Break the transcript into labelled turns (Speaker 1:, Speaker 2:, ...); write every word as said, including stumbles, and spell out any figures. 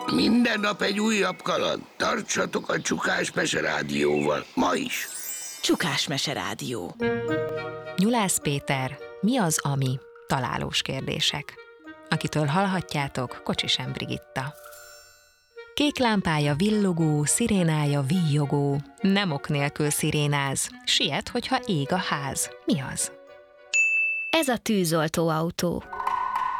Speaker 1: Minden nap egy újabb kaland. Tartsatok a Csukás Mese Rádióval. Ma is.
Speaker 2: Csukás Mese Rádió.
Speaker 3: Nyulász Péter, mi az, ami? Találós kérdések. Akitől hallhatjátok, Kocsisem Brigitta. Kék lámpája villogó, szirénája víjogó, nem ok nélkül szirénáz, siet, hogyha ég a ház. Mi az?
Speaker 4: Ez a tűzoltóautó.